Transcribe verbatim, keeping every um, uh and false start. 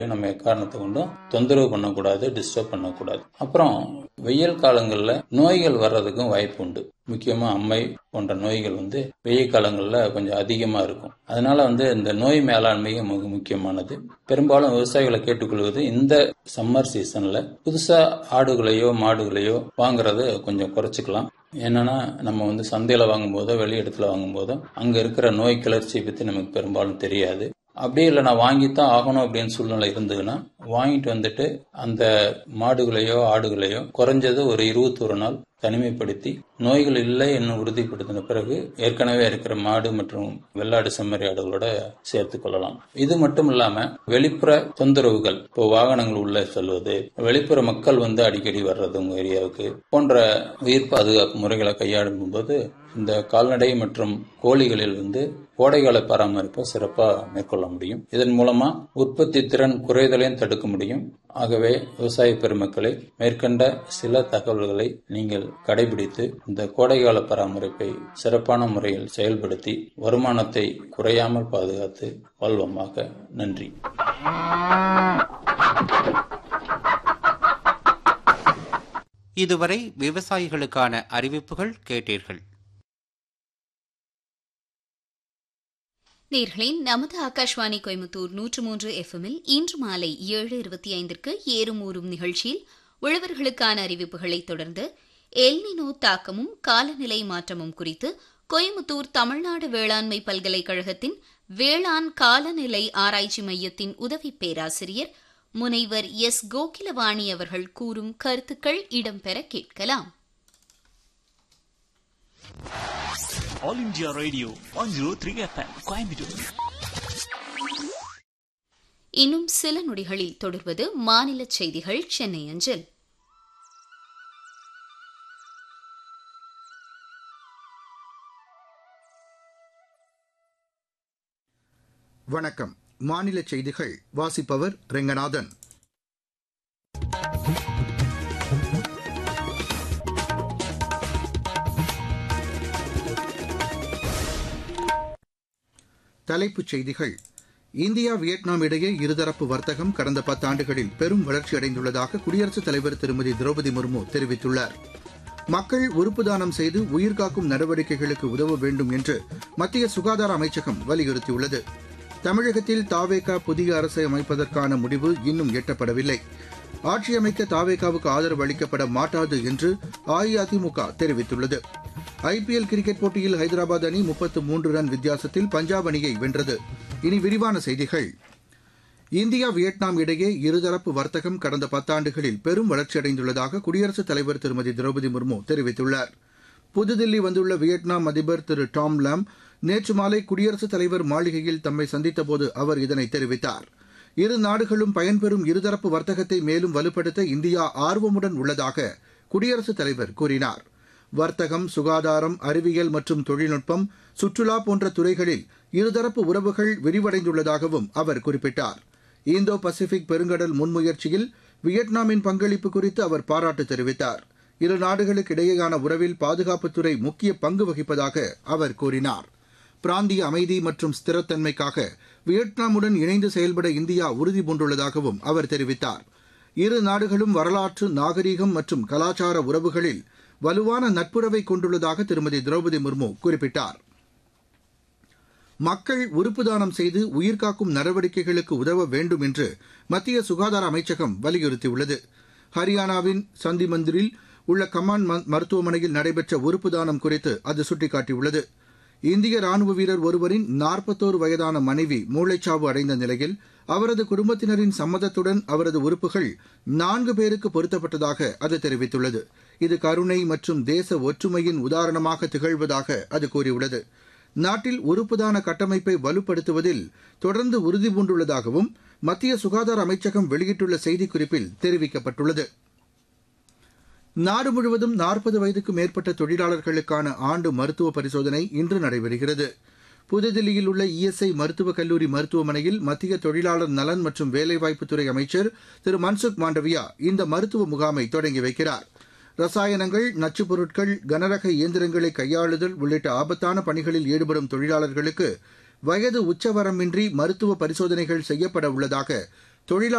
நம்ம எக்காரணத்தை கொண்டும் தொந்தரவு பண்ணக்கூடாது, டிஸ்டர்ப் பண்ணக்கூடாது. அப்புறம் வெயில் காலங்களில் நோய்கள் வர்றதுக்கும் வாய்ப்பு உண்டு. முக்கியமா அம்மை போன்ற நோய்கள் வந்து வெயில் காலங்களில் கொஞ்சம் அதிகமாக இருக்கும். அதனால வந்து இந்த நோய் மேலாண்மை மிக முக்கியமானது. பெரும்பாலும் விவசாயிகளை கேட்டுக்கொள்வது, இந்த சம்மர் சீசன்ல புதுசா ஆடுகளையோ மாடுகளையோ வாங்குறத கொஞ்சம் குறைச்சிக்கலாம். என்னன்னா நம்ம வந்து சந்தையில வாங்கும் போதோ வெளி இடத்துல வாங்கும் போதோ அங்க இருக்கிற நோய் கிளர்ச்சியை பத்தி நமக்கு பெரும்பாலும் தெரியாது. அப்படியே இல்லை நான் வாங்கித்தான் ஆகணும் அப்படின்னு சூழ்நிலை இருந்ததுன்னா வாங்கிட்டு வந்துட்டு அந்த மாடுகளையோ ஆடுகளையோ குறைஞ்சது ஒரு இருபத்தொரு நாள் தனிமைப்படுத்தி நோய்கள் இல்லை என்று உறுதிப்படுத்தின பிறகு ஏற்கனவே இருக்கிற மாடு மற்றும் வெள்ளாடு செம்மறி ஆடுகளோட சேர்த்து கொள்ளலாம். இது மட்டும் இல்லாம வெளிப்புற தொந்தரவுகள், இப்போ வாகனங்கள் உள்ள செல்வது, வெளிப்புற மக்கள் வந்து அடிக்கடி வர்றது உங்க ஏரியாவுக்கு போன்ற உயிர் பாதுகாப்பு முறைகளை கையாளும் போது இந்த கால்நடை மற்றும் கோழிகளில் வந்து கோடைகால பராமரிப்பை சிறப்பாக மேற்கொள்ள முடியும். இதன் மூலமா உற்பத்தி திறன் குறைதலையும் தடுக்க முடியும். ஆகவே விவசாய பெருமக்களை மேற்கண்ட சில தகவல்களை நீங்கள் கடைபிடித்து இந்த கோடைகால பராமரிப்பை சிறப்பான முறையில் செயல்படுத்தி வருமானத்தை குறையாமல் பாதுகாத்து வாழ்வோமாக. நன்றி. இதுவரை விவசாயிகளுக்கான அறிவிப்புகள் கேட்டீர்கள். நேர்களின் நமது ஆகாஷ்வாணி கோயம்புத்தூர் நூற்று மூன்று எஃப்எம்மில் இன்று மாலை ஏழு இருபத்தி ஐந்திற்கு ஏறும் ஊறும் நிகழ்ச்சியில் உழவர்களுக்கான அறிவிப்புகளை தொடர்ந்து எல்னினோ தாக்கமும் காலநிலை மாற்றமும் குறித்து கோயம்புத்தூர் தமிழ்நாடு வேளாண்மை பல்கலைக்கழகத்தின் வேளாண் காலநிலை ஆராய்ச்சி மையத்தின் உதவி பேராசிரியர் முனைவர் எஸ் கோகிலவாணி அவர்கள் கூறும் கருத்துக்கள் இடம்பெற கேட்கலாம். All India Radio one oh three F M Coimbatore. இன்னும் சில நொடிகளில் தொடர்வது மாநில செய்திகள் சென்னை அஞ்சல். வணக்கம். மாநில செய்திகள் வாசிப்பவர் ரெங்கநாதன். தலைப்புச் செய்திகள். இந்தியா வியட்நாம் இடையே இருதரப்பு வர்த்தகம் கடந்த பத்தாண்டுகளில் பெரும் வளர்ச்சியடைந்துள்ளதாக குடியரசுத் தலைவர் திருமதி திரௌபதி முர்மு தெரிவித்துள்ளார். மக்கள் உறுப்பு தானம் செய்து உயிர்காக்கும் நடவடிக்கைகளுக்கு உதவ வேண்டும் என்று மத்திய சுகாதார அமைச்சகம் வலியுறுத்தியுள்ளது. தமிழகத்தில் தாவேகா புதிய அரசை அமைப்பதற்கான முடிவு இன்னும் எட்டப்படவில்லை. ஆட்சியமைக்க தாவேகாவுக்கு ஆதரவு அளிக்கப்பட மாட்டாது என்று அஇஅதிமுக தெரிவித்துள்ளது. ஐபிஎல் கிரிக்கெட் போட்டியில் ஹைதராபாத் அணி முப்பத்து மூன்று ரன் வித்தியாசத்தில் பஞ்சாப் அணியை வென்றது. இனி விரிவான செய்திகள். இந்தியா வியட்நாம் இடையே இருதரப்பு வர்த்தகம் கடந்த பத்தாண்டுகளில் பெரும் வளர்ச்சியடைந்துள்ளதாக குடியரசுத் தலைவர் திருமதி திரௌபதி முர்மு தெரிவித்துள்ளார். புதுதில்லி வந்துள்ள வியட்நாம் அதிபர் திரு டாம் லாம் நேற்று மாலை குடியரசுத் தலைவர் மாளிகையில் தம்மை சந்தித்தபோது அவர் இதனை தெரிவித்தார். இரு நாடுகளும் பயன்பெறும் இருதரப்பு வர்த்தகத்தை மேலும் வலுப்படுத்த இந்தியா ஆர்வமுடன் உள்ளதாக குடியரசுத் தலைவர் கூறினார். வர்த்தகம், சுகாதாரம், அறிவியல் மற்றும் தொழில்நுட்பம், சுற்றுலா போன்ற துறைகளில் இருதரப்பு உறவுகள் விரிவடைந்துள்ளதாகவும் அவர் குறிப்பிட்டார். இந்தோ பசிபிக் பெருங்கடல் முன்முயற்சியில் வியட்நாமின் பங்களிப்பு குறித்து அவர் பாராட்டு தெரிவித்தார். இரு நாடுகளுக்கு இடையேயான உறவில் பாதுகாப்புத்துறை முக்கிய பங்கு வகிப்பதாக அவர் கூறினார். பிராந்திய அமைதி மற்றும் ஸ்திரத்தன்மைக்காக வியட்நாமுடன் இணைந்து செயல்பட இந்தியா உறுதிபூண்டுள்ளதாகவும் அவர் தெரிவித்தார். இரு நாடுகளும் வரலாற்று, நாகரீகம் மற்றும் கலாச்சார உறவுகளில் வலுவான நட்புறவை கொண்டுள்ளதாக திருமதி திரௌபதி முர்மு குறிப்பிட்டார். மக்கள் உறுப்பு தானம் செய்து உயிர்காக்கும் நடவடிக்கைகளுக்கு உதவ வேண்டும் என்று மத்திய சுகாதார அமைச்சகம் வலியுறுத்தியுள்ளது. ஹரியானாவின் சந்திமந்திரில் உள்ள கமான் மருத்துவமனையில் நடைபெற்ற உறுப்பு தானம் குறித்து அது சுட்டிக்காட்டியுள்ளது. இந்திய ராணுவ வீரர் ஒருவரின் நாற்பத்தோரு வயதான மனைவி மூளைச்சாவு அடைந்த நிலையில் அவரது குடும்பத்தினரின் சம்மதத்துடன் அவரது உறுப்புகள் நான்கு பேருக்கு பொருத்தப்பட்டதாக அது தெரிவித்துள்ளது. இது கருணை மற்றும் தேச ஒற்றுமையின் உதாரணமாக திகழ்வதாக அது கூறியுள்ளது. நாட்டில் உறுப்புதான கட்டமைப்பை வலுப்படுத்துவதில் தொடர்ந்து உறுதிபூண்டுள்ளதாகவும் மத்திய சுகாதார அமைச்சகம் வெளியிட்டுள்ள செய்திக்குறிப்பில் தெரிவிக்கப்பட்டுள்ளது. நாடு முழுவதும் நாற்பது வயதுக்கு மேற்பட்ட தொழிலாளர்களுக்கான ஆண்டு மருத்துவ பரிசோதனை இன்று நடைபெறுகிறது. புதுதில்லியில் உள்ள இஎஸ்ஐ மருத்துவக் கல்லூரி மருத்துவமனையில் மத்திய தொழிலாளர் நலன் மற்றும் வேலைவாய்ப்புத்துறை அமைச்சர் திரு மன்சுக் மாண்டவியா இந்த மருத்துவ முகாமை தொடங்கி வைக்கிறார். ரசாயனங்கள், நச்சுப் பொருட்கள், கனரக இயந்திரங்களை கையாளுதல் உள்ளிட்ட ஆபத்தான பணிகளில் ஈடுபடும் தொழிலாளர்களுக்கு வயது உச்சவரம்பின்றி மருத்துவ பரிசோதனைகள் செய்யப்பட உள்ளதாக தொழிலாளர்